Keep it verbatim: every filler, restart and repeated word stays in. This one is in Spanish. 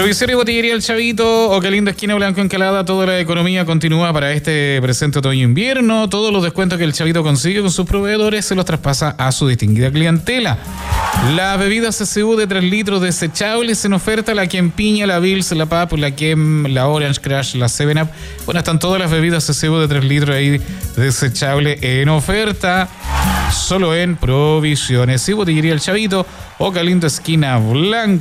Provisorio y botillería El Chavito, o qué linda esquina Blanco Encalada. Toda la economía continúa para este presente otoño-invierno. Todos los descuentos que El Chavito consigue con sus proveedores se los traspasa a su distinguida clientela. Las bebidas C C U de tres litros desechables en oferta: la Kem Piña, la Bills, la Pap, la Kem, la Orange Crush, la seven up. Bueno, están todas las bebidas C C U de tres litros ahí desechables en oferta. Solo en Provisiones y botillería El Chavito, o qué linda esquina Blanco